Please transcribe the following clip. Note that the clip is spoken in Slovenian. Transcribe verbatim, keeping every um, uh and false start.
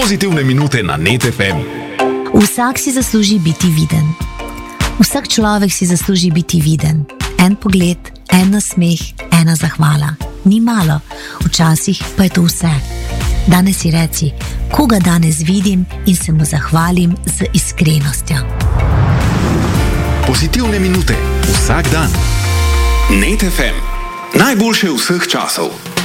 Pozitivne minute na Net ef em. Vsak si zasluži biti viden. Vsak človek si zasluži biti viden. En pogled, en nasmeh, ena zahvala. Ni malo, včasih pa je to vse. Danes si reci, koga danes vidim in se mu zahvalim z iskrenostjo. Pozitivne minute vsak dan. Net ef em. Najboljše vseh časov.